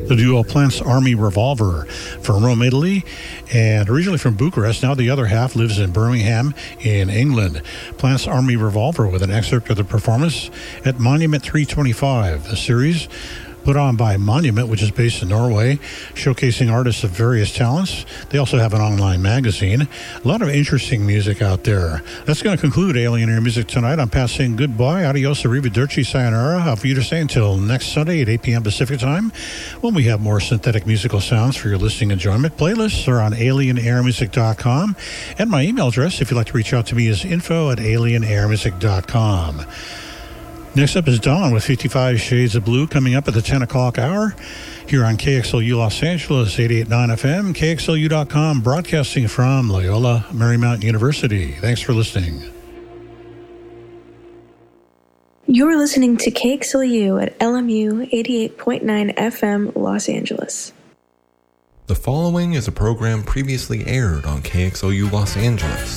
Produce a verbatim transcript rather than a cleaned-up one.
The duo Plants Army Revolver from Rome, Italy, and originally from Bucharest. Now the other half lives in Birmingham in England. Plants Army Revolver with an excerpt of the performance at Monument three twenty-five, a series put on by Monument, which is based in Norway, showcasing artists of various talents. They also have an online magazine. A lot of interesting music out there. That's going to conclude Alien Air Music tonight. I'm passing goodbye. Adios, arrivederci, sayonara. I'll you to say until next Sunday at eight p.m. Pacific time, when we have more synthetic musical sounds for your listening enjoyment. Playlists are on alien air music dot com, and my email address, if you'd like to reach out to me, is info at alien air music dot com. Next up is Dawn with fifty-five Shades of Blue, coming up at the ten o'clock hour here on K X L U Los Angeles, eighty-eight point nine F M, K X L U dot com, broadcasting from Loyola Marymount University. Thanks for listening. You're listening to K X L U at L M U eighty-eight point nine F M, Los Angeles. The following is a program previously aired on K X L U Los Angeles.